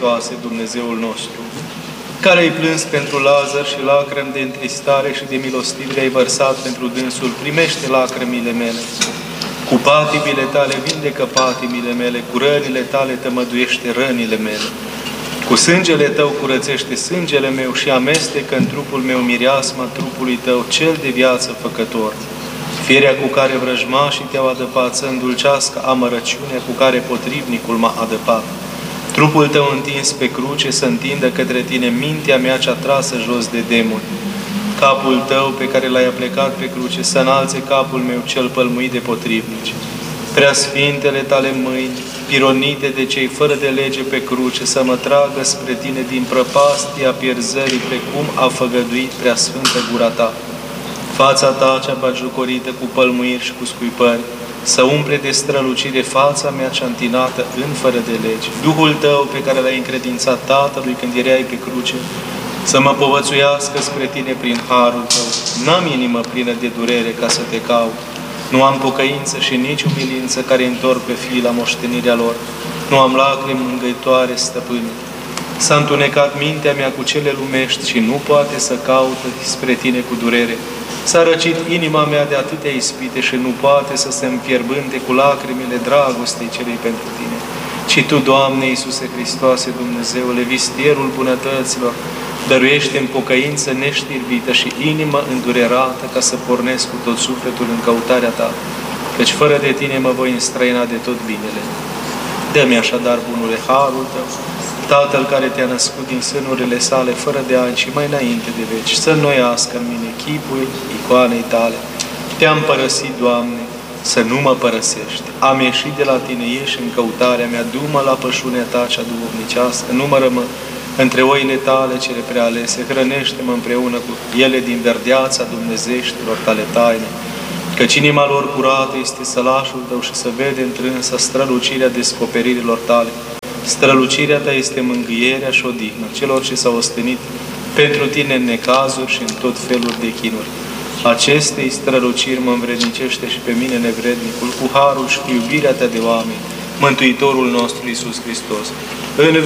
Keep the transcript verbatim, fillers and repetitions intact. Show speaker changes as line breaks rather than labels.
Hristoase, Dumnezeul nostru, care ai plâns pentru Lazar și lacrimi de întristare și de milostivire ai vărsat pentru dânsul, primește lacrimile mele. Cu patimile tale vindecă patimile mele, cu rănile tale tămăduiește rănile mele. Cu sângele tău curățește sângele meu și amestecă în trupul meu mireasma trupului tău, cel de viață făcător. Firea cu care vrăjmașii te-au adăpat să îndulcească amărăciunea cu care potrivnicul m-a adăpat. Trupul tău întins pe cruce să întindă către tine mintea mea cea trasă jos de demoni. Capul tău pe care l-ai aplecat pe cruce să înalțe capul meu cel pălmuit de potrivnici. Preasfintele tale mâini, pironite de cei fără de lege pe cruce, să mă tragă spre tine din prăpastia pierzării, precum a făgăduit preasfântă gura ta. Fața ta cea batjocorită cu pălmuiri și cu scuipări, să umple de strălucire fața mea cea întinată în fără de lege. Duhul tău pe care l-ai încredințat Tatălui când erai pe cruce, să mă povățuiască spre tine prin harul tău. N-am inimă plină de durere ca să te caut. Nu am pocăință și nici umilință care întorc pe fii la moștenirea lor. Nu am lacrimi mângâitoare, stăpâne. S-a întunecat mintea mea cu cele lumești și nu poate să caută spre tine cu durere. S-a răcit inima mea de atâtea ispite și nu poate să se împierbânte cu lacrimile dragostei celei pentru tine. Ci Tu, Doamne Iisuse Hristoase, Dumnezeule, vistierul bunătăților, dăruiește-mi pocăință neștirbită și inimă îndurerată ca să pornesc cu tot sufletul în căutarea Ta, căci fără de Tine mă voi înstrăina de tot binele. Dă-mi așadar, bunule, harul Tău, Tatăl care Te-a născut din sânurile sale fără de ani și mai înainte de veci, să înnoiască în mine chipul icoanei Tale. Te-am părăsit, Doamne, să nu mă părăsești. Am ieșit de la Tine, ieși în căutarea mea, du-mă la pășunea Ta cea duhovnicească, numără-mă între oile Tale cele prealese, hrănește-mă împreună cu ele din verdeața dumnezeștilor Tale taine, căci inima lor curată este sălașul Tău și să vede întrânsa strălucirea descoperirilor Tale. Strălucirea Ta este mângâierea și odihna celor ce s-au ostenit pentru Tine în necazuri și în tot felul de chinuri. Acestei străluciri mă învrednicește și pe mine nevrednicul, cu harul și cu iubirea Ta de oameni, Mântuitorul nostru Iisus Hristos. În